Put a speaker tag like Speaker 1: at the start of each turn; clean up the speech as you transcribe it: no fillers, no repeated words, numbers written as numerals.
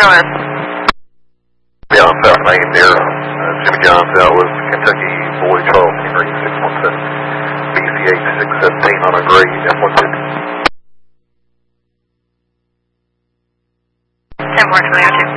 Speaker 1: go ahead.
Speaker 2: Yeah, on South Main near Jimmy John's, Southwest Kentucky, Boy Charles Henry 617, BCH 617 on a gray F-150.
Speaker 1: 10-4, 2002.